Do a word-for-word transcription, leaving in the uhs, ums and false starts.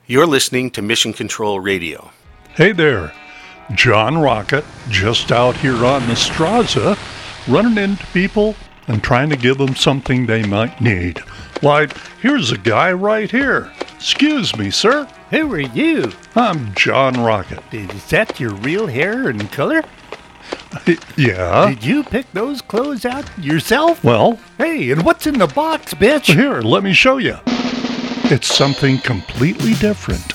You're listening to Mission Control Radio. Hey there, John Rocket, just out here on the Straza, running into people and trying to give them something they might need. Like, here's a guy right here. Excuse me, sir. Who are you? I'm John Rocket. Is that your real hair and color? Yeah. Did you pick those clothes out yourself? Well. Hey, and what's in the box, bitch? Here, let me show you. It's something completely different.